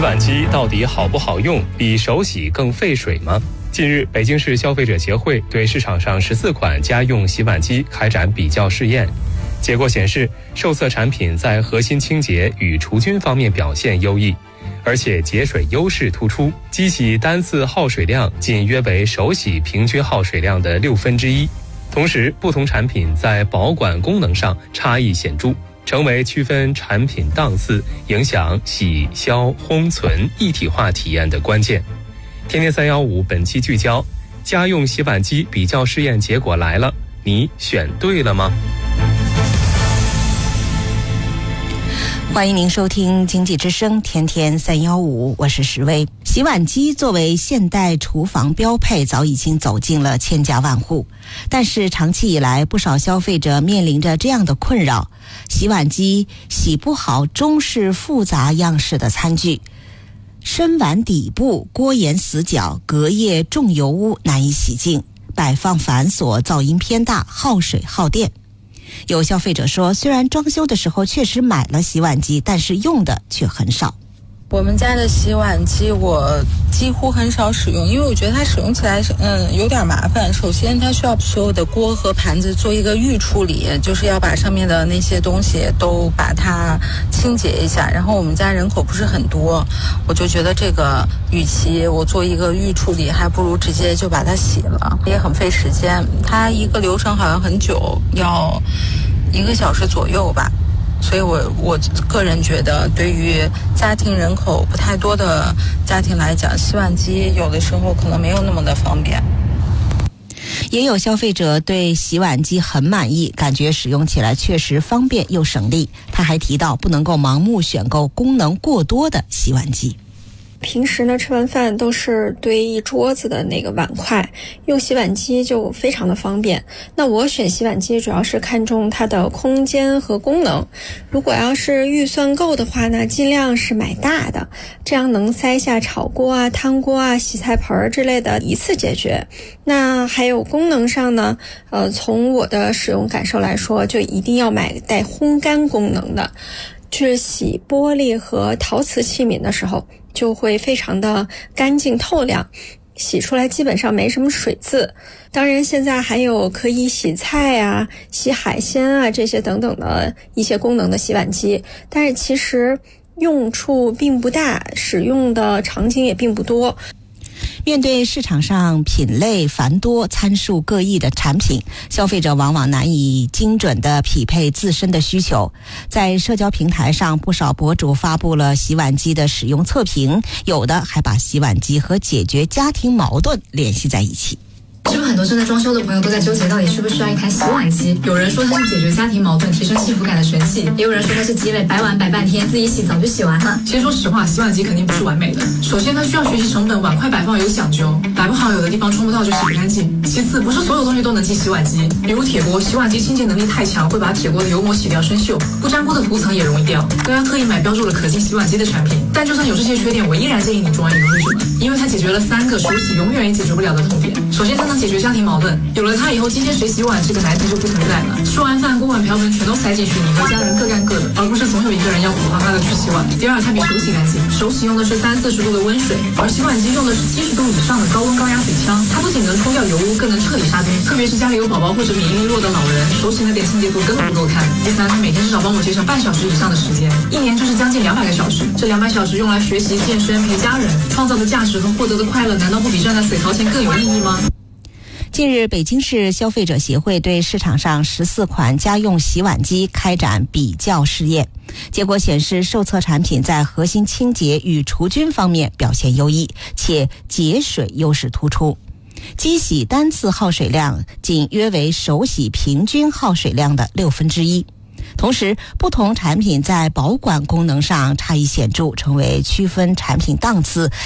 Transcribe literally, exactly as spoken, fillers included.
碗机到底好不好用？比手洗更费水吗？近日，北京市消费者协会对市场上十四款家用洗碗机开展比较试验，结果显示，受测产品在核心清洁与除菌方面表现优异，而且节水优势突出，机洗单次耗水量仅约为手洗平均耗水量的六分之一。同时，不同产品在保管功能上差异显著，成为区分产品档次、影响洗、消、烘、存一体化体验的关键。天天三一五本期聚焦，家用洗碗机比较试验结果来了，你选对了吗？ 欢迎您收听经济之声天天三一五，我是石薇。洗碗机作为现代厨房标配，早已经走进了千家万户。但是长期以来，不少消费者面临着这样的困扰：洗碗机洗不好中式复杂样式的餐具，深碗底部锅沿死角，隔夜重油污难以洗净，摆放繁琐，噪音偏大，耗水耗电。有消费者说，虽然装修的时候确实买了洗碗机，但是用的却很少。 我们家的洗碗机我几乎很少使用，因为我觉得它使用起来嗯有点麻烦。首先它需要所有的锅和盘子做一个预处理，就是要把上面的那些东西都把它清洁一下。然后我们家人口不是很多，我就觉得这个与其我做一个预处理，还不如直接就把它洗了，也很费时间。它一个流程好像很久，要一个小时左右吧。所以我我个人觉得，对于家庭人口不太多的家庭来讲，洗碗机有的时候可能没有那么的方便。 也有消费者对洗碗机很满意，感觉使用起来确实方便又省力。他还提到，不能够盲目选购功能过多的洗碗机。 平时呢，吃完饭都是堆一桌子的那个碗筷，用洗碗机就非常的方便。那我选洗碗机主要是看重它的空间和功能。如果要是预算够的话呢，尽量是买大的，这样能塞下炒锅啊、汤锅啊、洗菜盆之类的一次解决。那还有功能上呢，呃，从我的使用感受来说，就一定要买带烘干功能的。就是洗玻璃和陶瓷器皿的时候，就会非常的干净透亮，洗出来基本上没什么水渍。当然现在还有可以洗菜啊、洗海鲜啊这些等等的一些功能的洗碗机，但是其实用处并不大，使用的场景也并不多。 面对市场上品类繁多、参数各异的产品，消费者往往难以精准地匹配自身的需求。在社交平台上，不少博主发布了洗碗机的使用测评，有的还把洗碗机和解决家庭矛盾联系在一起。 是不是很多正在装修的朋友都在纠结到底需不需要一台洗碗机？有人说它是解决家庭矛盾、提升幸福感的神器，也有人说它是积累摆碗摆半天，自己洗早就洗完了。 其实说实话，洗碗机肯定不是完美的。首先它需要学习成本，碗筷摆放有讲究，摆不好有的地方冲不到就洗不干净。其次，不是所有东西都能进洗碗机，比如铁锅，洗碗机清洁能力太强，会把铁锅的油膜洗掉生锈，不粘锅的涂层也容易掉，都要特意买标注了可进洗碗机的产品。但就算有这些缺点，我依然建议你装一个，为什么？因为它解决了三个手洗永远也解决不了的痛点。首先，它能解决家庭矛盾，有了它以后，今天谁洗碗这个难题就不存在了。吃完饭锅碗瓢盆全都塞进去，你和家人各干各的，而不是总有一个人要苦哈哈的去洗碗。第二，它比手洗干净，手洗用的是三四十度的温水，而洗碗机用的是七十度以上的高温高压水枪，它不仅能冲掉油污，更能彻底杀菌。特别是家里有宝宝或者免疫力弱的老人，手洗那点清洁度根本不够看。第三，它每天至少帮我节省半小时以上的时间，一年就是将近两百个小时。这两百小时用来学习、健身、陪家人，创造的价值和获得的快乐，难道不比站在水槽前更有意义吗？ 近日，北京市消费者协会对市场上十四款家用洗碗机开展比较试验，结果显示，受测产品在核心清洁与除菌方面表现优异，且节水优势突出。机洗单次耗水量仅约为手洗平均耗水量的六分之一。同时，不同产品在保管功能上差异显著，成为区分产品档次